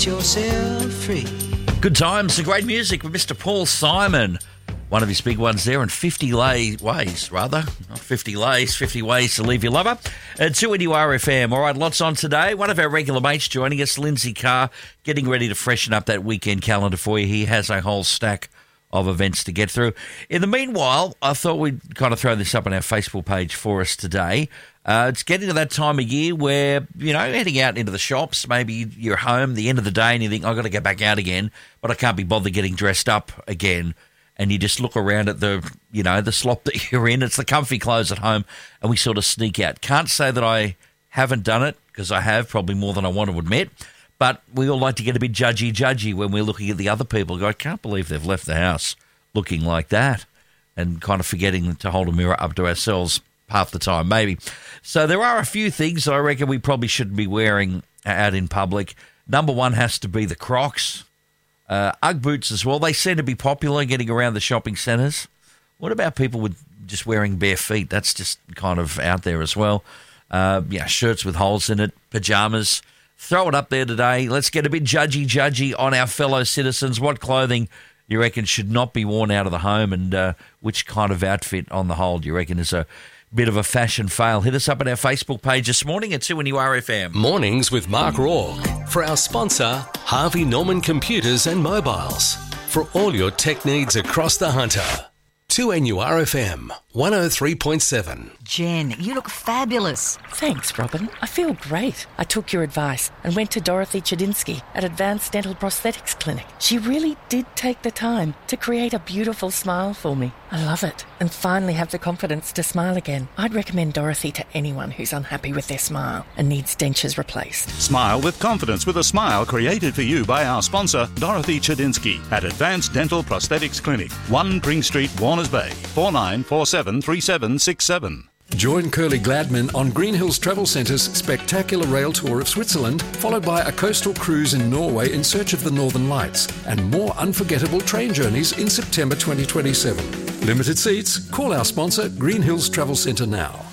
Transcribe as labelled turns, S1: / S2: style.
S1: yourself free.
S2: Good times, some great music with Mr. Paul Simon. One of his big ones there, and 50 ways to leave your lover. At 2NURFM. All right, lots on today. One of our regular mates joining us, Lindsay Carr, getting ready to freshen up that weekend calendar for you. He has a whole stack of events to get through. In the meanwhile, I thought we'd kind of throw this up on our Facebook page for us today. It's getting to that time of year where, you know, heading out into the shops, maybe you're home, the end of the day, and you think, I've got to go back out again, but I can't be bothered getting dressed up again. And you just look around at the, you know, the slop that you're in. It's the comfy clothes at home, and we sort of sneak out. Can't say that I haven't done it, because I have, probably more than I want to admit. But we all like to get a bit judgy when we're looking at the other people. Go, I can't believe they've left the house looking like that, and kind of forgetting to hold a mirror up to ourselves half the time, maybe. So there are a few things I reckon we probably shouldn't be wearing out in public. Number one has to be the Crocs. Ugg boots as well. They seem to be popular getting around the shopping centres. What about people with just wearing bare feet? That's just kind of out there as well. Shirts with holes in it, pyjamas. Throw it up there today. Let's get a bit judgy on our fellow citizens. What clothing you reckon should not be worn out of the home, and which kind of outfit on the whole do you reckon is a bit of a fashion fail? Hit us up at our Facebook page this morning at 2NURFM.
S3: Mornings with Mark Rourke. For our sponsor, Harvey Norman Computers and Mobiles. For all your tech needs across the Hunter. 2NURFM 103.7.
S4: Jen, you look fabulous.
S5: Thanks, Robin. I feel great. I took your advice and went to Dorothy Chedinsky at Advanced Dental Prosthetics Clinic. She really did take the time to create a beautiful smile for me. I love it, and finally have the confidence to smile again. I'd recommend Dorothy to anyone who's unhappy with their smile and needs dentures replaced.
S6: Smile with confidence with a smile created for you by our sponsor, Dorothy Chedinsky at Advanced Dental Prosthetics Clinic, 1 Pring Street, Warners Bay, 49473767.
S7: Join Curly Gladman on Green Hills Travel Centre's spectacular rail tour of Switzerland, followed by a coastal cruise in Norway in search of the Northern Lights, and more unforgettable train journeys in September 2027. Limited seats. Call our sponsor, Green Hills Travel Centre now.